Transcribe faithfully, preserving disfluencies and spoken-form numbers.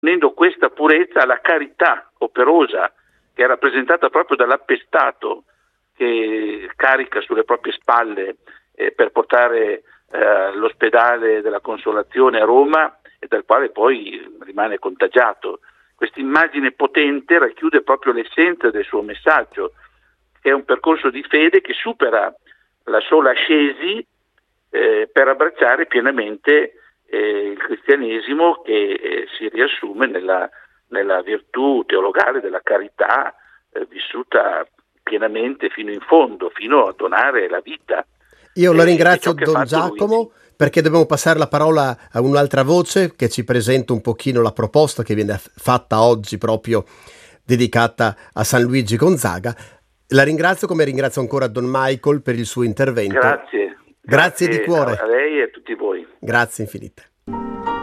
unendo questa purezza alla carità operosa che è rappresentata proprio dall'appestato che carica sulle proprie spalle eh, per portare eh, l'ospedale della Consolazione a Roma e dal quale poi rimane contagiato. Questa immagine potente racchiude proprio l'essenza del suo messaggio, che è un percorso di fede che supera la sola ascesi eh, per abbracciare pienamente eh, il cristianesimo che eh, si riassume nella, nella virtù teologale della carità eh, vissuta pienamente fino in fondo, fino a donare la vita. Io la Eh, ringrazio, è ciò che ha Don fatto Giacomo, Luigi. perché dobbiamo passare la parola a un'altra voce che ci presenta un pochino la proposta che viene fatta oggi proprio dedicata a San Luigi Gonzaga. La ringrazio, come ringrazio ancora Don Michael per il suo intervento. Grazie. Grazie di cuore. A lei e a tutti voi. Grazie infinite.